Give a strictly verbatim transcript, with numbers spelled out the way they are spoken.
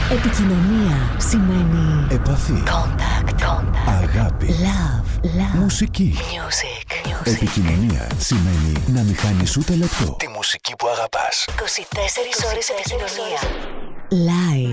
Επικοινωνία σημαίνει επαφή. Contact. Contact. Αγάπη. Love. Love. Μουσική. Music. Music. Επικοινωνία σημαίνει να μην χάνεις ούτε λεπτό τη μουσική που αγαπάς. είκοσι τέσσερις ώρες επικοινωνία. Live.